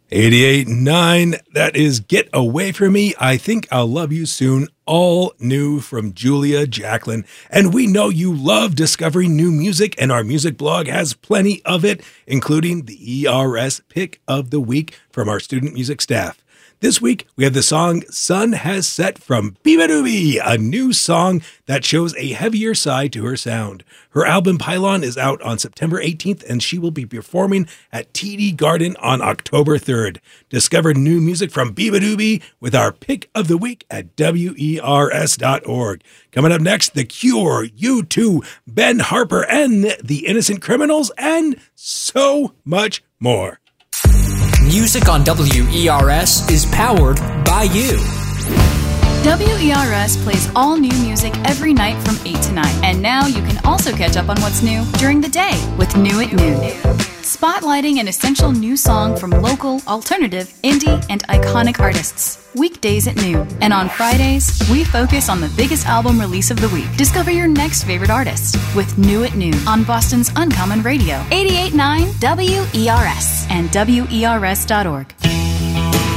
88.9, that is Get Away From Me, I Think I'll Love You Soon, all new from Julia Jacklin. And we know you love discovering new music, and our music blog has plenty of it, including the ERS Pick of the Week from our student music staff. This week, we have the song Sun Has Set from Beabadoobee, a new song that shows a heavier side to her sound. Her album Pylon is out on September 18th, and she will be performing at TD Garden on October 3rd. Discover new music from Beabadoobee with our Pick of the Week at WERS.org. Coming up next, The Cure, U2, Ben Harper, and The Innocent Criminals, and so much more. Music on WERS is powered by you. WERS plays all new music every night from 8 to 9. And now you can also catch up on what's new during the day with New at Noon. Spotlighting an essential new song from local, alternative, indie, and iconic artists. Weekdays at noon. And on Fridays, we focus on the biggest album release of the week. Discover your next favorite artist with New at Noon on Boston's Uncommon Radio. 88.9 WERS and WERS.org.